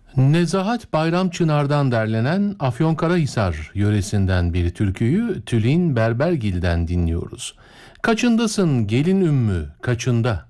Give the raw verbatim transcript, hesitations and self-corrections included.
Nezahat Bayram Çınar'dan derlenen Afyonkarahisar yöresinden bir türküyü Tülin Berbergil'den dinliyoruz. Kaçındasın gelin ümmü, kaçında?